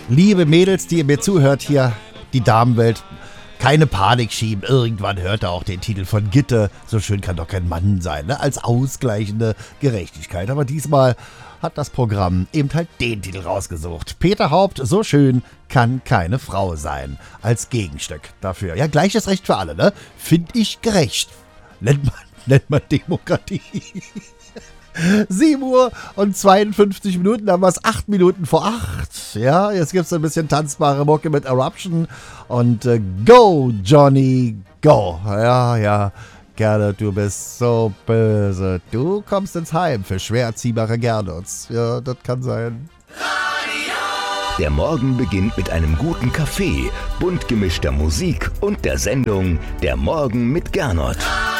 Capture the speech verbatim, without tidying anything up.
Liebe Mädels, die ihr mir zuhört hier, die Damenwelt, keine Panik schieben. Irgendwann hört er auch den Titel von Gitte. So schön kann doch kein Mann sein, ne? Als ausgleichende Gerechtigkeit. Aber diesmal hat das Programm eben halt den Titel rausgesucht. Peter Haupt, so schön kann keine Frau sein. Als Gegenstück dafür. Ja, gleiches Recht für alle, ne? Find ich gerecht. Nennt man, nennt man Demokratie. sieben Uhr und zweiundfünfzig Minuten, da haben wir es acht Minuten vor acht. Ja, jetzt gibt es ein bisschen tanzbare Mucke mit Eruption. Und äh, go, Johnny, go. Ja, ja, Gernot, du bist so böse. Du kommst ins Heim für schwer erziehbare Gernots. Ja, das kann sein. Der Morgen beginnt mit einem guten Kaffee, bunt gemischter Musik und der Sendung Der Morgen mit Gernot.